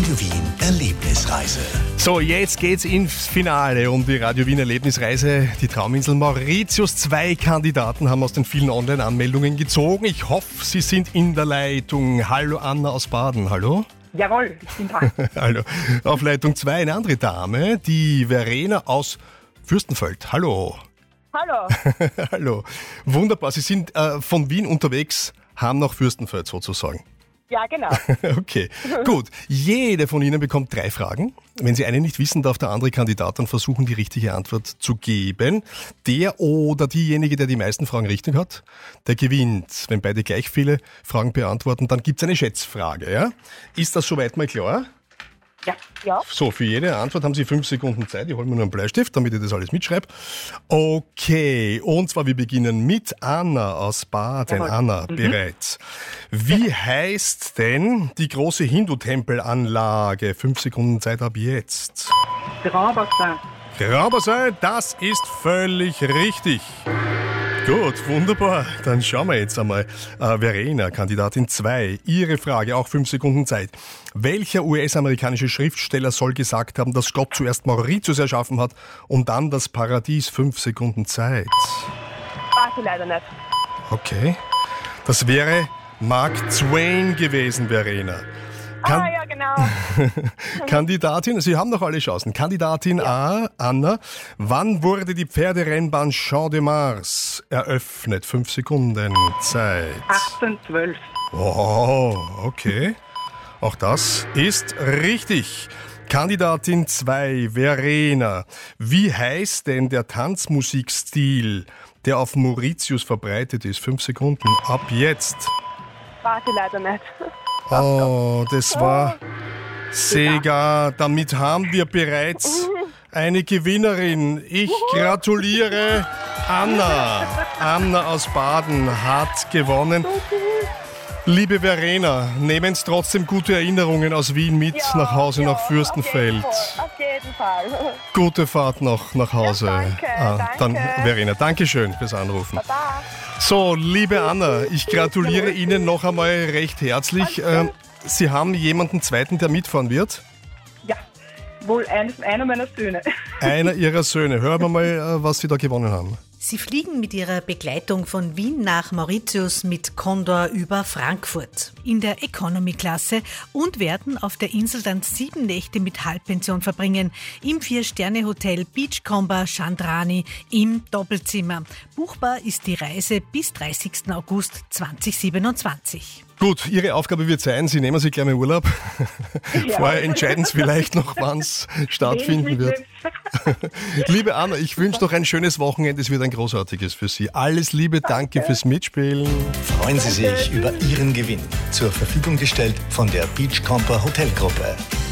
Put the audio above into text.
Radio Wien Erlebnisreise. So, jetzt geht's ins Finale um die Radio Wien Erlebnisreise. Die Trauminsel Mauritius. 2 Kandidaten haben aus den vielen Online-Anmeldungen gezogen. Ich hoffe, Sie sind in der Leitung. Hallo Anna aus Baden. Hallo? Jawohl, ich bin da. Hallo. Auf Leitung 2 eine andere Dame, die Verena aus Fürstenfeld. Hallo. Hallo. Hallo. Wunderbar. Sie sind von Wien unterwegs, haben nach Fürstenfeld sozusagen. Ja, genau. Okay, gut. Jede von Ihnen bekommt 3 Fragen. Wenn Sie eine nicht wissen, darf der andere Kandidat dann versuchen, die richtige Antwort zu geben. Der oder diejenige, der die meisten Fragen richtig hat, der gewinnt. Wenn beide gleich viele Fragen beantworten, dann gibt es eine Schätzfrage. Ja? Ist das soweit mal klar? Ja. So, für jede Antwort haben Sie 5 Sekunden Zeit. Ich hole mir nur einen Bleistift, damit ich das alles mitschreibe. Okay, und zwar wir beginnen mit Anna aus Baden. Jawohl. Anna, bereit. Wie heißt denn die große Hindu-Tempelanlage? 5 Sekunden Zeit ab jetzt. Grabassin. Grabassin, das ist völlig richtig. Gut, wunderbar. Dann schauen wir jetzt einmal. Verena, Kandidatin 2. Ihre Frage, auch 5 Sekunden Zeit. Welcher US-amerikanische Schriftsteller soll gesagt haben, dass Gott zuerst Mauritius erschaffen hat und dann das Paradies? 5 Sekunden Zeit. Weiß ich leider nicht. Okay. Das wäre Mark Twain gewesen, Verena. Ja, genau. Kandidatin, Sie haben noch alle Chancen. Kandidatin A, Anna. Wann wurde die Pferderennbahn Champ de Mars eröffnet? 5 Sekunden Zeit. 1812. Oh, okay. Auch das ist richtig. Kandidatin 2, Verena. Wie heißt denn der Tanzmusikstil, der auf Mauritius verbreitet ist? 5 Sekunden ab jetzt. Weiß ich leider nicht. Oh, das war Sega. Damit haben wir bereits eine Gewinnerin. Ich gratuliere. Anna. Anna aus Baden hat gewonnen. Liebe Verena, nehmen Sie trotzdem gute Erinnerungen aus Wien mit nach Hause, nach Fürstenfeld. Auf jeden Fall. Gute Fahrt noch nach Hause. Danke. Dann Verena, Dankeschön fürs Anrufen. Baba. So, liebe Anna, ich gratuliere Ihnen noch einmal recht herzlich. Sie haben jemanden zweiten, der mitfahren wird? Ja, wohl einer meiner Söhne. Einer Ihrer Söhne. Hören wir mal, was Sie da gewonnen haben. Sie fliegen mit ihrer Begleitung von Wien nach Mauritius mit Condor über Frankfurt in der Economy-Klasse und werden auf der Insel dann 7 Nächte mit Halbpension verbringen im 4-Sterne-Hotel Beachcomber Chandrani im Doppelzimmer. Buchbar ist die Reise bis 30. August 2027. Gut, Ihre Aufgabe wird sein, Sie nehmen sich gleich mal Urlaub. Ja. Vorher entscheiden Sie vielleicht noch, wann es stattfinden wird. Liebe Anna, ich wünsche noch ein schönes Wochenende. Es wird ein großartiges für Sie. Alles Liebe, danke fürs Mitspielen. Freuen Sie sich über Ihren Gewinn. Zur Verfügung gestellt von der Beachcomber Hotelgruppe.